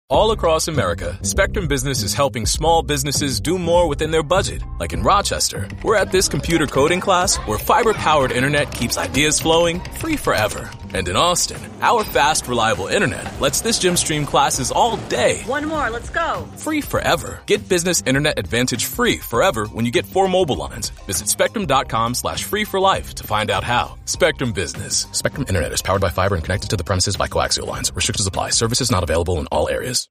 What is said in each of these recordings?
All across America, Spectrum Business is helping small businesses do more within their budget. Like in Rochester, we're at this computer coding class where fiber-powered internet keeps ideas flowing free forever. And in Austin, our fast, reliable internet lets this gym stream classes all day. One more, let's go. Free forever. Get Business Internet Advantage free forever when you get 4 mobile lines. Visit spectrum.com/free for life to find out how. Spectrum Business. Spectrum Internet is powered by fiber and connected to the premises by coaxial lines. Restrictions apply. Services not available in all areas.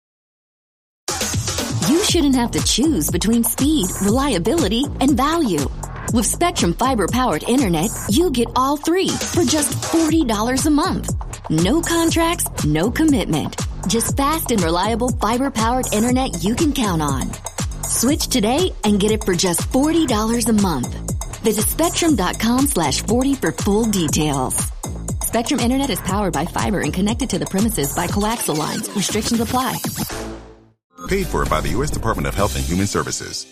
You shouldn't have to choose between speed, reliability, and value. With Spectrum fiber-powered internet, you get all three for just $40 a month. No contracts, no commitment. Just fast and reliable fiber-powered internet you can count on. Switch today and get it for just $40 a month. Visit Spectrum.com/40 for full details. Spectrum Internet is powered by fiber and connected to the premises by coaxial lines. Restrictions apply. Paid for by the U.S. Department of Health and Human Services.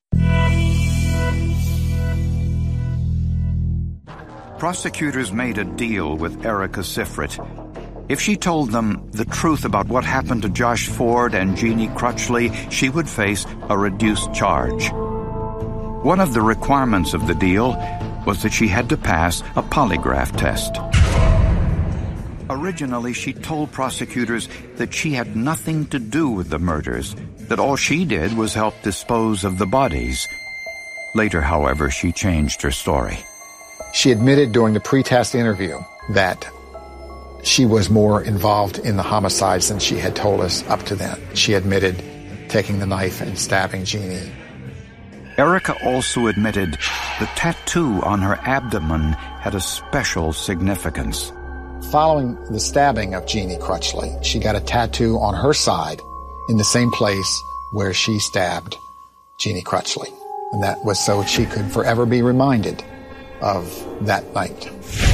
Prosecutors made a deal with Erica Sifrit. If she told them the truth about what happened to Josh Ford and Jeannie Crutchley, she would face a reduced charge. One of the requirements of the deal was that she had to pass a polygraph test. Originally, she told prosecutors that she had nothing to do with the murders, that all she did was help dispose of the bodies. Later, however, she changed her story. She admitted during the pre-test interview that she was more involved in the homicides than she had told us up to then. She admitted taking the knife and stabbing Jeannie. Erica also admitted the tattoo on her abdomen had a special significance. Following the stabbing of Jeannie Crutchley, she got a tattoo on her side in the same place where she stabbed Jeannie Crutchley. And that was so she could forever be reminded of that night.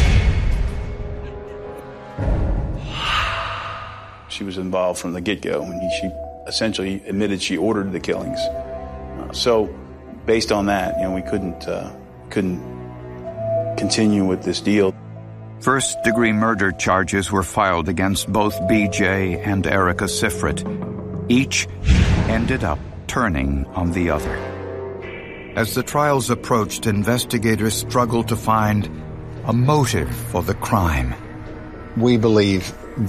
She was involved from the get-go, and she essentially admitted she ordered the killings. So based on that, we couldn't continue with this deal. First-degree murder charges were filed against both BJ and Erica Sifrit. Each ended up turning on the other. As the trials approached, investigators struggled to find a motive for the crime. We believe